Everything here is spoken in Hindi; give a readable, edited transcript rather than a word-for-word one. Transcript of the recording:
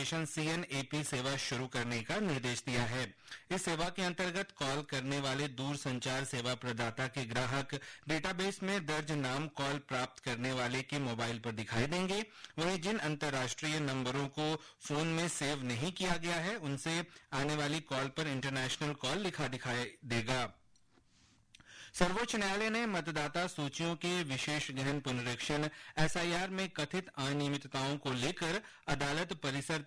एप्लीकेशन CNAP सेवा शुरू करने का निर्देश दिया है। इस सेवा के अंतर्गत कॉल करने वाले दूर संचार सेवा प्रदाता के ग्राहक डेटाबेस में दर्ज नाम कॉल प्राप्त करने वाले के मोबाइल पर दिखाई देंगे। वहीं जिन अंतर्राष्ट्रीय नंबरों को फोन में सेव नहीं किया गया है उनसे आने वाली कॉल पर इंटरनेशनल कॉल लिखा दिखाई देगा। सर्वोच्च न्यायालय ने मतदाता सूचियों के विशेष गहन पुनरीक्षण SIR में कथित अनियमितताओं को लेकर अदालत परिसर